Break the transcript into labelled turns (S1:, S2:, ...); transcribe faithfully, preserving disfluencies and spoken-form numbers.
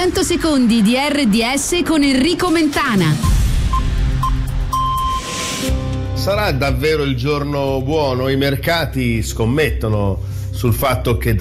S1: cento secondi di R D S con Enrico Mentana.
S2: Sarà davvero il giorno buono? I mercati scommettono sul fatto che